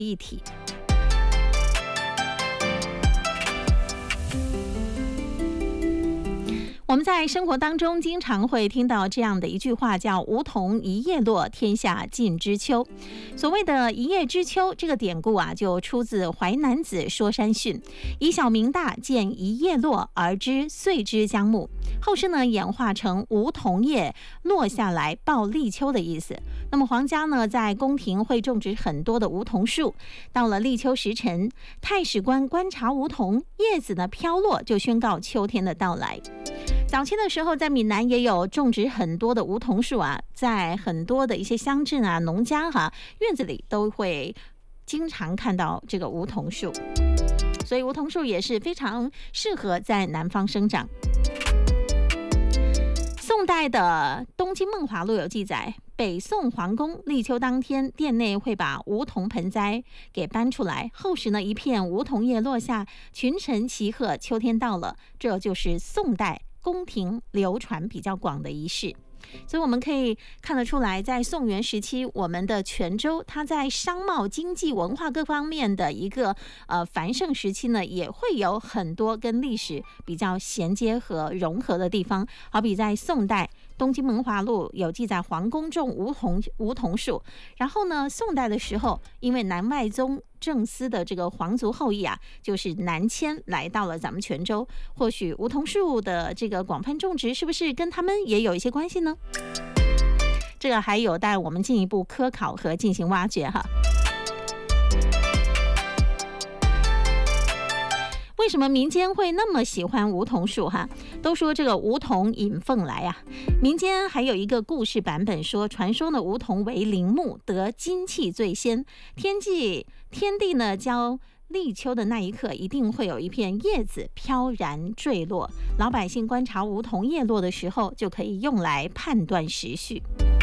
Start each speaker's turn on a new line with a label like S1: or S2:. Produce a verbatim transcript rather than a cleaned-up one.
S1: 议题。我们在生活当中经常会听到这样的一句话，叫梧桐一叶落，天下尽知秋。所谓的一叶知秋这个典故啊，就出自《淮南子·说山训》，以小明大，见一叶落而知岁之将暮。后世呢演化成梧桐叶落下来报立秋的意思。那么皇家呢在宫廷会种植很多的梧桐树，到了立秋时辰，太史官观察梧桐叶子呢飘落，就宣告秋天的到来。早期的时候，在闽南也有种植很多的梧桐树啊，在很多的一些乡镇啊、农家哈、啊、院子里都会经常看到这个梧桐树，所以梧桐树也是非常适合在南方生长。宋代的《东京梦华录》有记载，北宋皇宫立秋当天，殿内会把梧桐盆栽给搬出来，后时呢一片梧桐叶落下，群臣齐贺，秋天到了。这就是宋代宫廷流传比较广的仪式。所以我们可以看得出来，在宋元时期，我们的泉州它在商贸、经济、文化各方面的一个呃繁盛时期呢，也会有很多跟历史比较衔接和融合的地方。好比在宋代《东京梦华录》有记载，皇宫种梧桐梧桐树，然后呢，宋代的时候，因为南外宗郑思的这个皇族后裔啊，就是南迁来到了咱们泉州，或许梧桐树的这个广泛种植，是不是跟他们也有一些关系呢？这个还有待我们进一步科考和进行挖掘哈。为什么民间会那么喜欢梧桐树哈？都说这个梧桐引凤来啊。民间还有一个故事版本说，传说呢梧桐为灵木，得金气最先。天际天地呢交立秋的那一刻，一定会有一片叶子飘然坠落。老百姓观察梧桐叶落的时候，就可以用来判断时序。